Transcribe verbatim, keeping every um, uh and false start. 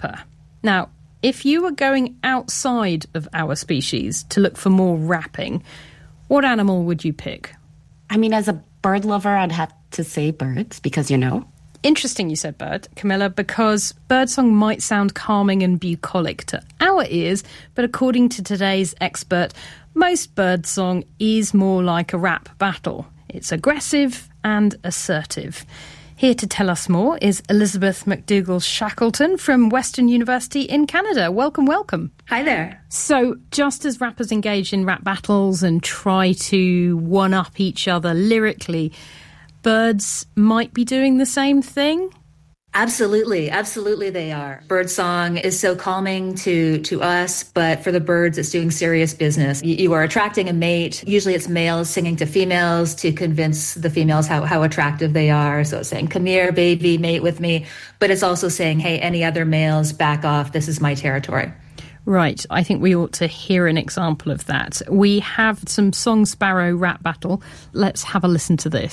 rapper. Now, if you were going outside of our species to look for more rapping, what animal would you pick? I mean, as a bird lover, I'd have to say birds, because, you know. Interesting you said bird, Camilla, because birdsong might sound calming and bucolic to our ears, but according to today's expert, most birdsong is more like a rap battle. It's aggressive and assertive. Here to tell us more is Elizabeth McDougall-Shackleton from Western University in Canada. Welcome, welcome. Hi there. So, just as rappers engage in rap battles and try to one-up each other lyrically, birds might be doing the same thing? Absolutely. Absolutely they are. Birdsong is so calming to, to us, but for the birds, it's doing serious business. You, you are attracting a mate. Usually it's males singing to females to convince the females how, how attractive they are. So it's saying, come here, baby, mate with me. But it's also saying, hey, any other males, back off. This is my territory. Right. I think we ought to hear an example of that. We have some Song Sparrow rap battle. Let's have a listen to this.